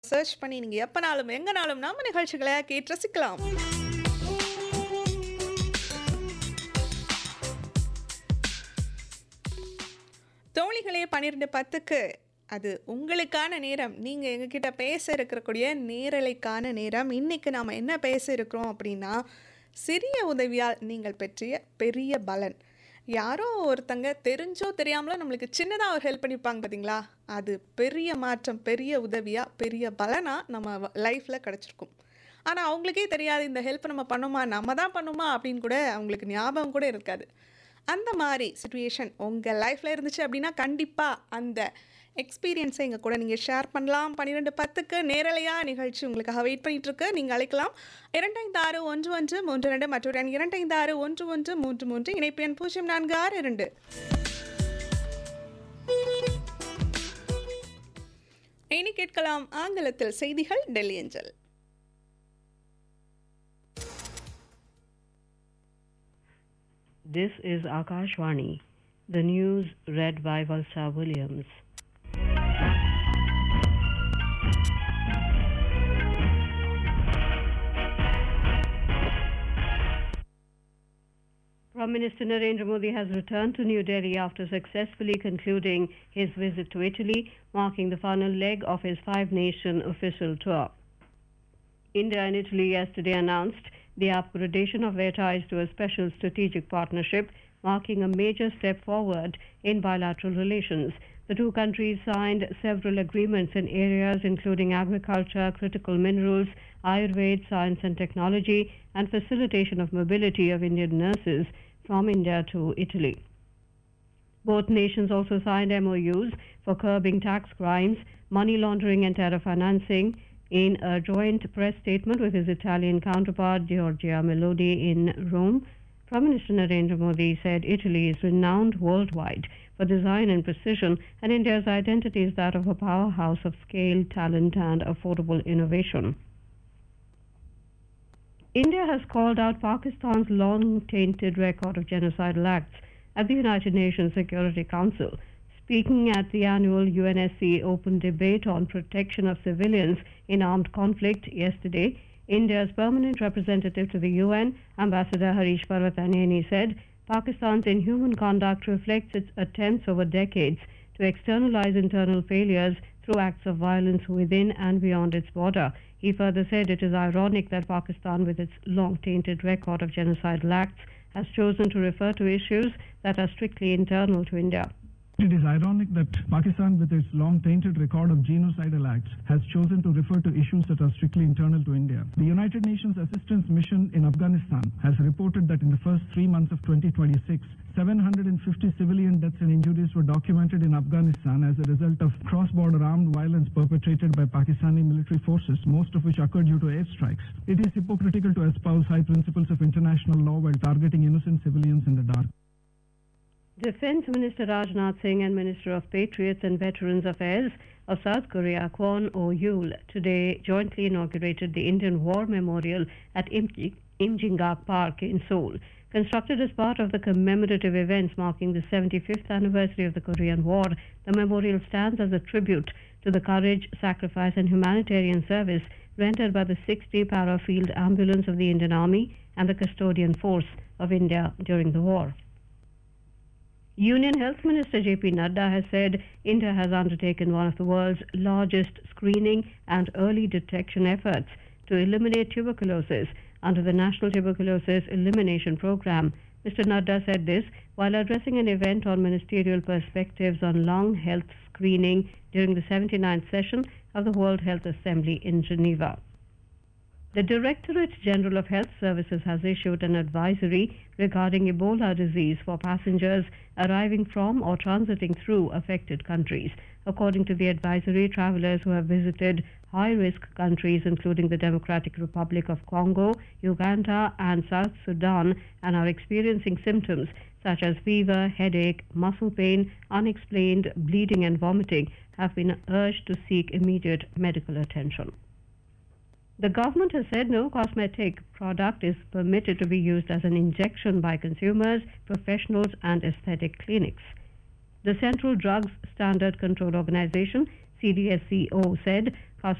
Search பண்ணி நீங்க எப்பனாலும், எங்கனாலும் நம்ம நிகழ்ச்சிகள கேட்டு ரசிக்கலாம். தோழிகளே 12:10க்கு அது உங்களுக்கான நேரம். நீங்க எங்ககிட்ட பேச இருக்கக்கூடிய நேரலைக்கான நேரம். இன்னைக்கு நாம என்ன பேச இருக்கிறோம் அப்படின்னா, சிறிய உதவியால் நீங்கள் பெற்றிய பெரிய பலன். யாரோ ஒருத்தங்க தெரிஞ்சோ தெரியாமலோ நம்மளுக்கு சின்னதா ஒரு ஹெல்ப் பண்ணியிருப்பாங்க பார்த்தீங்களா? அது பெரிய மாற்றம், பெரிய உதவியா, பெரிய பலனா நம்ம லைஃப்ல கிடைச்சிருக்கும். ஆனா அவங்களுக்கே தெரியாது இந்த ஹெல்ப் நம்ம பண்ணோமா, நம்ம தான் பண்ணோமா அப்படின்னு கூட அவங்களுக்கு ஞாபகம் கூட இருக்காது. அந்த மாரி சிச்சுவேஷன் உங்க லைஃப்ல இருந்துச்சு அப்படின்னா, கண்டிப்பா அந்த எக்ஸ்பீரியன்ஸை எங்க கூட நீங்க ஷேர் பண்ணலாம். 12:10க்கு நேரலையா நிகழ்ச்சி உங்களுக்காக வெயிட் பண்ணிட்டு இருக்கு. நீங்க அழைக்கலாம் 25611132 மற்றொரு எண் 25611133 இணைப்பு எண் 0462. இனி கேட்கலாம் ஆங்கிலத்தில் செய்திகள் டெல்லி அஞ்சல். This is Akashvani. The news read by Valsa Williams. Prime Minister Narendra Modi has returned to New Delhi after successfully concluding his visit to Italy, marking the final leg of his five-nation official tour. India and Italy yesterday announced the upgradation of their ties to a special strategic partnership, marking a major step forward in bilateral relations. The two countries signed several agreements in areas including agriculture, critical minerals, Ayurveda, science and technology, and facilitation of mobility of Indian nurses from India to Italy. Both nations also signed MOUs for curbing tax crimes, money laundering and terror financing. In a joint press statement with his Italian counterpart Giorgia Meloni in Rome, Prime Minister Narendra Modi said Italy is renowned worldwide for design and precision, and India's identity is that of a powerhouse of scale, talent, and affordable innovation. India has called out Pakistan's long-tainted record of genocidal acts at the United Nations Security Council. Speaking at the annual UNSC open debate on protection of civilians in armed conflict yesterday, India's permanent representative to the UN, Ambassador Harish Parvathaneni, said Pakistan's inhuman conduct reflects its attempts over decades to externalize internal failures through acts of violence within and beyond its border. He further said it is ironic that Pakistan, with its long-tainted record of genocidal acts, has chosen to refer to issues that are strictly internal to India. It is ironic that Pakistan, with its long-tainted record of genocidal acts, has chosen to refer to issues that are strictly internal to India. The United Nations Assistance Mission in Afghanistan has reported that in the first 3 months of 2026, 750 civilian deaths and injuries were documented in Afghanistan as a result of cross-border armed violence perpetrated by Pakistani military forces, most of which occurred due to airstrikes. It is hypocritical to espouse high principles of international law while targeting innocent civilians in the dark. Defense Minister Rajnath Singh and Minister of Patriots and Veterans Affairs of South Korea, Kwon Oh-yul, today jointly inaugurated the Indian War Memorial at Imjingak Park in Seoul. Constructed as part of the commemorative events marking the 75th anniversary of the Korean War, the memorial stands as a tribute to the courage, sacrifice and humanitarian service rendered by the 60 Para-Field Ambulance of the Indian Army and the Custodian Force of India during the war. Union Health Minister J.P. Nadda has said India has undertaken one of the world's largest screening and early detection efforts to eliminate tuberculosis under the National Tuberculosis Elimination Program. Mr. Nadda said this while addressing an event on ministerial perspectives on lung health screening during the 79th session of the World Health Assembly in Geneva. The Directorate General of Health Services has issued an advisory regarding Ebola disease for passengers arriving from or transiting through affected countries. According to the advisory, travelers who have visited high-risk countries including the Democratic Republic of Congo, Uganda and South Sudan and are experiencing symptoms such as fever, headache, muscle pain, unexplained bleeding and vomiting have been urged to seek immediate medical attention. The government has said no cosmetic product is permitted to be used as an injection by consumers, professionals and aesthetic clinics. The Central Drugs Standard Control Organization, CDSCO, said